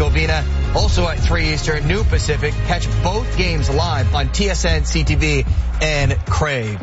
Herzegovina. Also at 3 Eastern, New Pacific. Catch both games live on TSN, CTV, and Crave.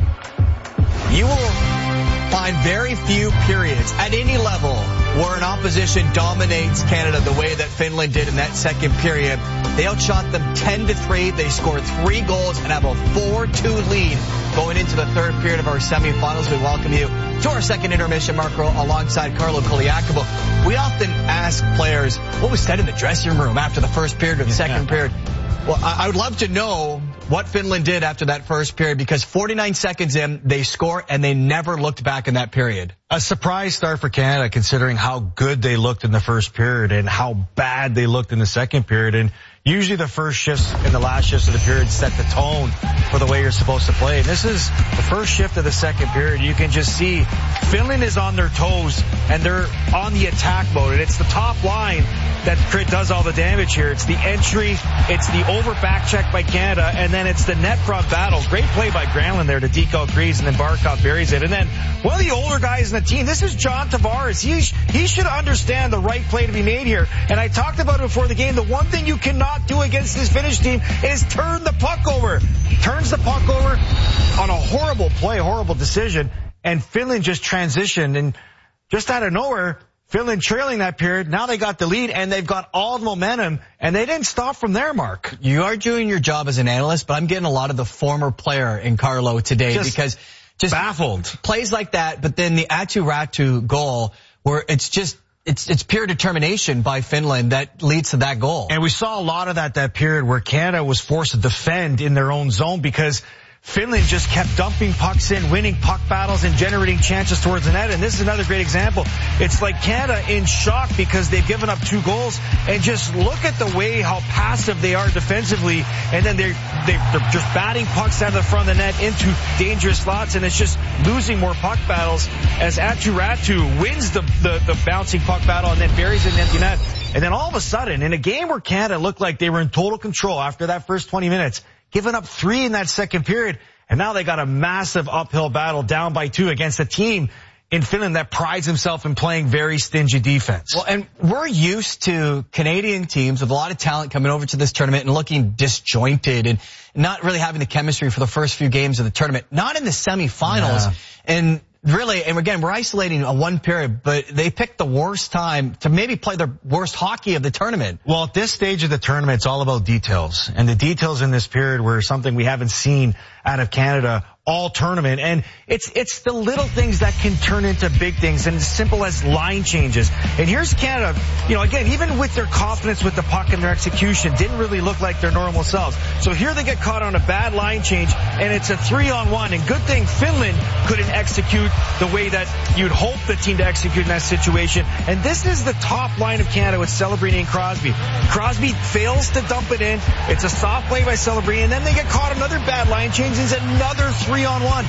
You will find very few periods at any level where an opposition dominates Canada the way that Finland did in that second period. They outshot them 10-3. They scored 3 goals and have a 4-2 lead going into the third period of our semifinals. We welcome you to our second intermission. Mark Rowe alongside Carlo Koliakovo. We often ask players what was said in the dressing room after the first period or the second period. Well, I would love to know what Finland did after that first period, because 49 seconds in, they score and they never looked back in that period. A surprise start for Canada, considering how good they looked in the first period and how bad they looked in the second period. And usually the first shifts and the last shifts of the period set the tone for the way you're supposed to play. And this is the first shift of the second period. You can just see Finland is on their toes and they're on the attack mode. And it's the top line that does all the damage here. It's the entry, it's the over back check by Canada, and then it's the net front battle. Great play by Granlund there to deke out Greaves, and then Barkov buries it. And then one of the older guys in the team, this is John Tavares. He should understand the right play to be made here. And I talked about it before the game. The one thing you cannot do against this Finnish team is turn the puck over. Turns the puck over on a horrible play, horrible decision. And Finland just transitioned, and just out of nowhere, Finland trailing that period. Now they got the lead and they've got all the momentum, and they didn't stop from there, Mark. You are doing your job as an analyst, but I'm getting a lot of the former player in Carlo today, because just baffled. Plays like that, but then the Aatu Räty goal where it's pure determination by Finland that leads to that goal. And we saw a lot of that period where Canada was forced to defend in their own zone because Finland just kept dumping pucks in, winning puck battles, and generating chances towards the net. And this is another great example. It's like Canada in shock because they've given up 2 goals, and just look at the way how passive they are defensively. And then they're just batting pucks out of the front of the net into dangerous slots, and it's just losing more puck battles as Aatu Räty wins the bouncing puck battle and then buries it in empty net. And then all of a sudden, in a game where Canada looked like they were in total control after that first 20 minutes, giving up 3 in that second period, and now they got a massive uphill battle down by 2 against a team in Finland that prides himself in playing very stingy defense. Well, and we're used to Canadian teams with a lot of talent coming over to this tournament and looking disjointed and not really having the chemistry for the first few games of the tournament. Not in the semifinals. Yeah. And really, and again, we're isolating a 1 period, but they picked the worst time to maybe play their worst hockey of the tournament. Well, at this stage of the tournament, it's all about details. And the details in this period were something we haven't seen out of Canada all tournament. And it's the little things that can turn into big things, and as simple as line changes. And here's Canada, again, even with their confidence with the puck and their execution, didn't really look like their normal selves. So here they get caught on a bad line change, and it's a 3-on-1. And good thing Finland couldn't execute the way that you'd hope the team to execute in that situation. And this is the top line of Canada with Celebrini and Crosby. Crosby fails to dump it in. It's a soft play by Celebrini, and then they get caught another bad line change. It's another 3-on-1.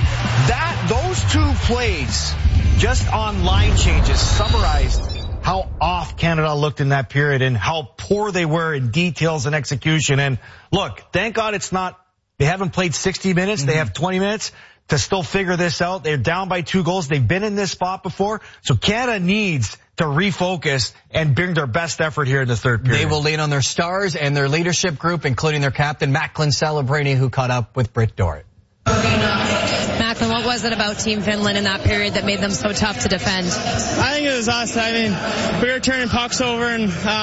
Those 2 plays just on line changes summarized how off Canada looked in that period and how poor they were in details and execution. And look, thank God they haven't played 60 minutes. They have 20 minutes to still figure this out. They're down by 2 goals. They've been in this spot before. So Canada needs to refocus and bring their best effort here in the third period. They will lean on their stars and their leadership group, including their captain, Macklin Celebrini, who caught up with Britt Dorrit. Macklin, what was it about Team Finland in that period that made them so tough to defend? I think it was us. We were turning pucks over, and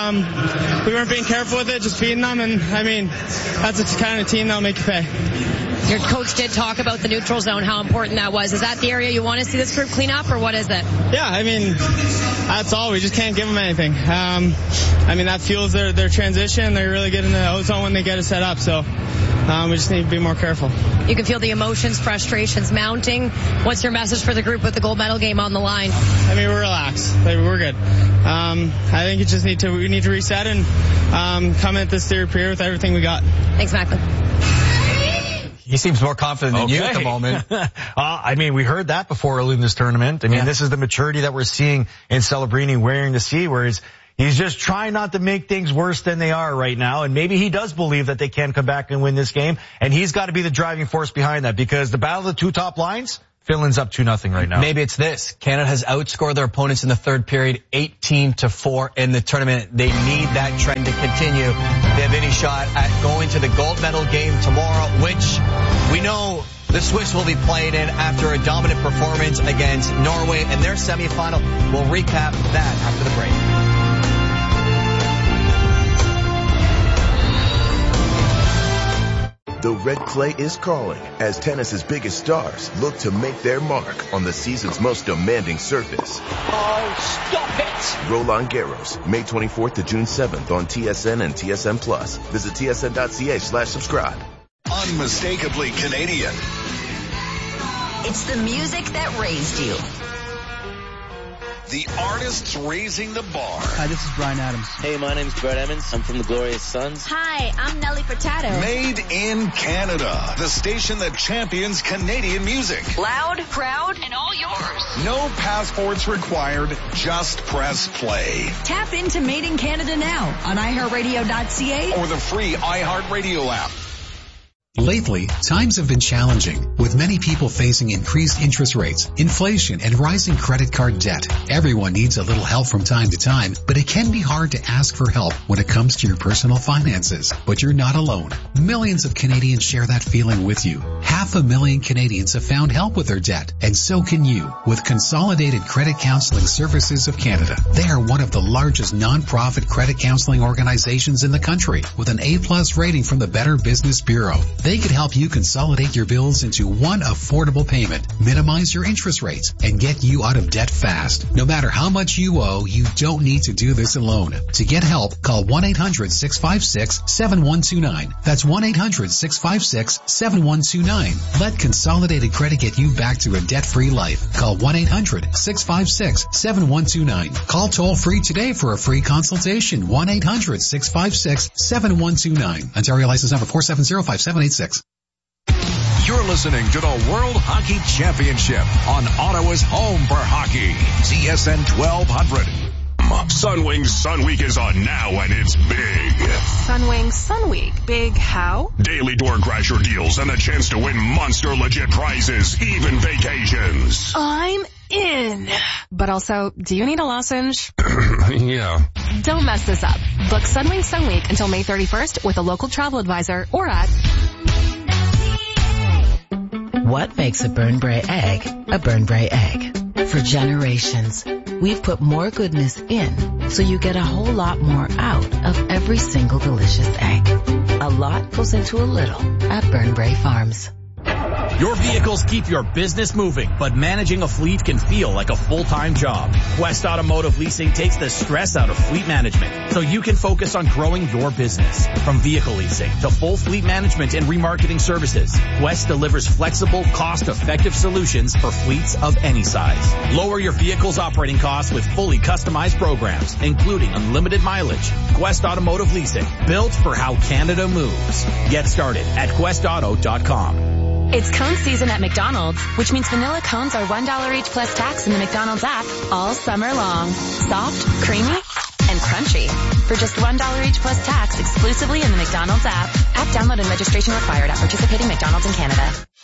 we weren't being careful with it, just feeding them. And that's the kind of team that'll make you pay. Your coach did talk about the neutral zone, how important that was. Is that the area you want to see this group clean up, or what is it? Yeah, that's all. We just can't give them anything. That fuels their transition. They really get in the O-zone when they get it set up. So we just need to be more careful. You can feel the emotions, frustrations mounting. What's your message for the group with the gold medal game on the line? We're relaxed. We're good. I think we need to reset and come at this third period with everything we got. Thanks, Macklin. He seems more confident than you at the moment. We heard that before early in this tournament. This is the maturity that we're seeing in Celebrini wearing the C, whereas he's just trying not to make things worse than they are right now. And maybe he does believe that they can come back and win this game. And he's got to be the driving force behind that, because the battle of the 2 top lines, Finland's up 2-0 right now. Maybe it's this. Canada has outscored their opponents in the third period 18-4 in the tournament. They need that trend to continue. They have any shot at going to the gold medal game tomorrow, which we know the Swiss will be playing in after a dominant performance against Norway in their semifinal. We'll recap that after the break. The red clay is calling as tennis's biggest stars look to make their mark on the season's most demanding surface. Oh, stop it! Roland Garros, May 24th to June 7th on TSN and TSN Plus. Visit tsn.ca/subscribe. Unmistakably Canadian. It's the music that raised you. The artists raising the bar. Hi, this is Bryan Adams. Hey, my name's Brett Emmons. I'm from the Glorious Sons. Hi, I'm Nelly Furtado. Made in Canada. The station that champions Canadian music. Loud, proud, and all yours. No passports required. Just press play. Tap into Made in Canada now on iHeartRadio.ca or the free iHeartRadio app. Lately, times have been challenging, with many people facing increased interest rates, inflation, and rising credit card debt. Everyone needs a little help from time to time, but it can be hard to ask for help when it comes to your personal finances. But you're not alone. Millions of Canadians share that feeling with you. 500,000 Canadians have found help with their debt, and so can you, with Consolidated Credit Counseling Services of Canada. They are one of the largest non-profit credit counseling organizations in the country, with an A+ rating from the Better Business Bureau. They could help you consolidate your bills into one affordable payment, minimize your interest rates, and get you out of debt fast. No matter how much you owe, you don't need to do this alone. To get help, call 1-800-656-7129. That's 1-800-656-7129. Let Consolidated Credit get you back to a debt-free life. Call 1-800-656-7129. Call toll-free today for a free consultation. 1-800-656-7129. Ontario license number 4705786. You're listening to the World Hockey Championship on Ottawa's home for hockey, TSN 1200. Sunwing Sun Week is on now and it's big. Sunwing Sun Week. Big how? Daily door crasher deals and a chance to win monster legit prizes, even vacations. I'm in. But also, do you need a lozenge? Yeah. Don't mess this up. Book Sunwing Sun Week until May 31st with a local travel advisor or at... What makes a Burnbrae egg a Burnbrae egg? For generations, we've put more goodness in so you get a whole lot more out of every single delicious egg. A lot goes into a little at Burnbrae Farms. Your vehicles keep your business moving, but managing a fleet can feel like a full-time job. Quest Automotive Leasing takes the stress out of fleet management so you can focus on growing your business. From vehicle leasing to full fleet management and remarketing services, Quest delivers flexible, cost-effective solutions for fleets of any size. Lower your vehicle's operating costs with fully customized programs, including unlimited mileage. Quest Automotive Leasing, built for how Canada moves. Get started at questauto.com. It's cone season at McDonald's, which means vanilla cones are $1 each plus tax in the McDonald's app all summer long. Soft, creamy, and crunchy. For just $1 each plus tax exclusively in the McDonald's app. App download and registration required at participating McDonald's in Canada.